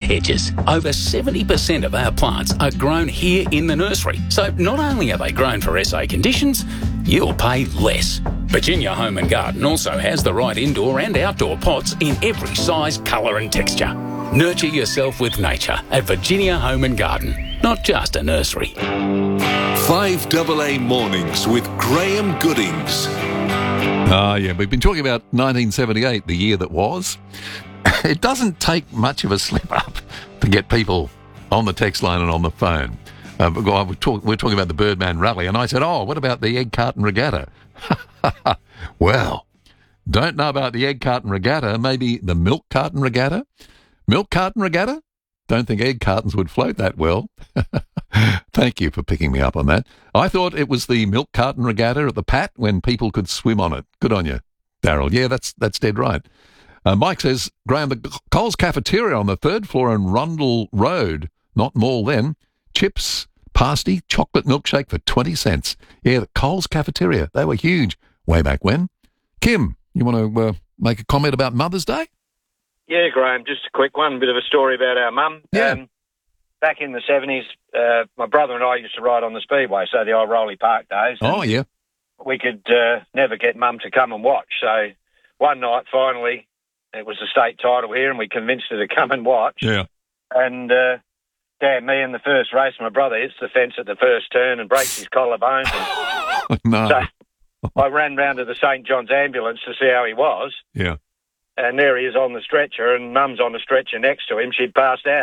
hedges. Over 70% of our plants are grown here in the nursery. So not only are they grown for SA conditions, you'll pay less. Virginia Home and Garden also has the right indoor and outdoor pots in every size, colour and texture. Nurture yourself with nature at Virginia Home and Garden, not just a nursery. 5AA Mornings with Graham Goodings. Yeah, we've been talking about 1978, the year that was. It doesn't take much of a slip up to get people on the text line and on the phone. We're talking about the Birdman Rally, and I said, what about the Egg Carton Regatta? Well, don't know about the Egg Carton Regatta, maybe the Milk Carton Regatta? Milk Carton Regatta? Don't think egg cartons would float that well. Thank you for picking me up on that. I thought it was the Milk Carton Regatta at the Pat when people could swim on it. Good on you, Daryl. Yeah, that's dead right. Mike says, Graham, the Coles Cafeteria on the third floor in Rundle Road, not mall then, chips, pasty, chocolate milkshake for 20 cents. Yeah, the Coles Cafeteria, they were huge way back when. Kim, you want to make a comment about Mother's Day? Yeah, Graham, just a quick one, a bit of a story about our mum. Yeah. Back in the 70s, my brother and I used to ride on the Speedway, so the old Rowley Park days. Oh, yeah. We could never get Mum to come and watch. So one night, finally, it was the state title here, and we convinced her to come and watch. Yeah. And, damn me, in the first race, my brother hits the fence at the first turn and breaks his collarbone. No. So I ran round to the St. John's ambulance to see how he was. Yeah. And there he is on the stretcher, and Mum's on the stretcher next to him. She'd passed out.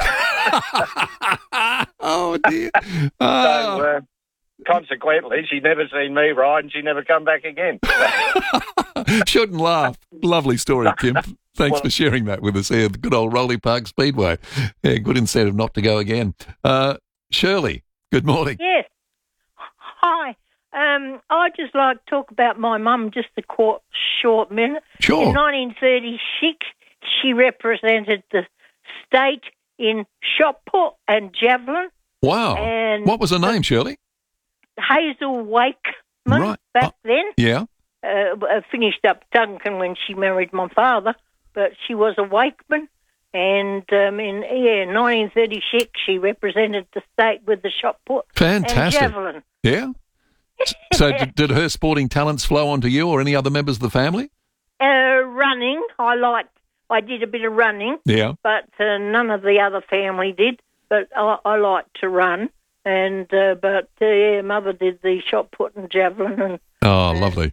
Oh, dear. So, consequently, she'd never seen me ride, and she never come back again. Shouldn't laugh. Lovely story, Kim. Thanks for sharing that with us here, the good old Rowley Park Speedway. Yeah, good incentive not to go again. Shirley, good morning. Yes. Hi. I'd just like to talk about my mum just a short minute. Sure. In 1936, she represented the state in shot put and javelin. Wow. And what was her name, Shirley? Hazel Wakeman back then. Yeah. Finished up Duncan when she married my father, but she was a Wakeman. And in 1936, she represented the state with the shot put Fantastic. and javelin. Yeah. So did her sporting talents flow onto you or any other members of the family? Running. I did a bit of running. Yeah. But none of the other family did. But I liked to run. And Mother did the shot put and javelin. Lovely.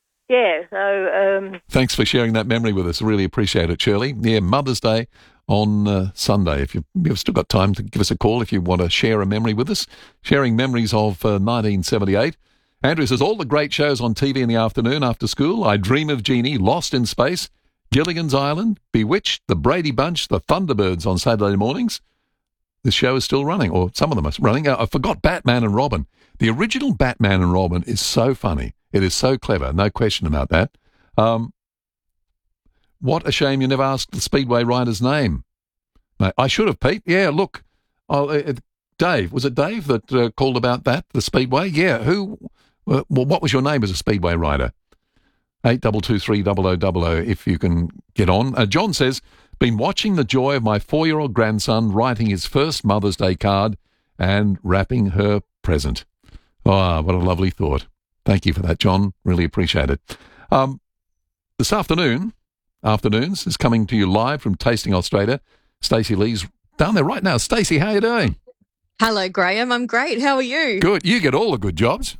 So thanks for sharing that memory with us. Really appreciate it, Shirley. Yeah, Mother's Day on Sunday. If you've still got time to give us a call if you want to share a memory with us. Sharing memories of 1978. Andrew says, all the great shows on TV in the afternoon after school. I Dream of Jeannie, Lost in Space, Gilligan's Island, Bewitched, The Brady Bunch, The Thunderbirds on Saturday mornings. This show is still running, or some of them are running. I forgot Batman and Robin. The original Batman and Robin is so funny. It is so clever, no question about that. What a shame you never asked the Speedway rider's name. Mate, I should have, Pete. Yeah, look. Dave. Was it Dave that called about that, the Speedway? Yeah, who... what was your name as a Speedway rider? 8223 if you can get on. John says, been watching the joy of my 4-year-old grandson writing his first Mother's Day card and wrapping her present. Oh, what a lovely thought. Thank you for that, John. Really appreciate it. This afternoons is coming to you live from Tasting Australia. Stacey Lee's down there right now. Stacey, how are you doing? Hello, Graham. I'm great. How are you? Good. You get all the good jobs.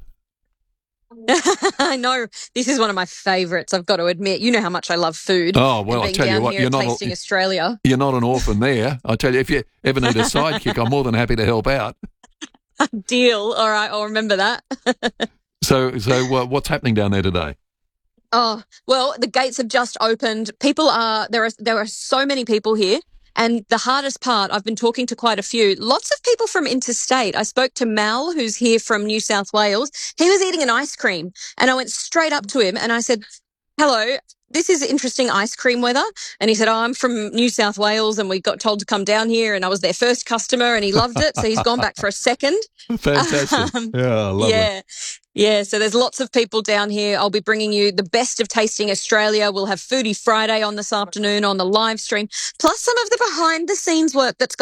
I know. This is one of my favourites, I've got to admit. You know how much I love food. Oh, well, I'll tell you what, you're not Tasting Australia. You're not an orphan there. I tell you, if you ever need a sidekick, I'm more than happy to help out. Deal. All right, I'll remember that. So what's happening down there today? Oh, well, the gates have just opened. There are so many people here. And the hardest part, I've been talking to quite a few, lots of people from interstate. I spoke to Mal, who's here from New South Wales. He was eating an ice cream and I went straight up to him and I said, hello, this is interesting ice cream weather. And he said, I'm from New South Wales and we got told to come down here and I was their first customer and he loved it. So he's gone back for a second. Fantastic. Yeah, lovely. Yeah, so there's lots of people down here. I'll be bringing you the best of Tasting Australia. We'll have Foodie Friday on this afternoon on the live stream, plus some of the behind-the-scenes work that's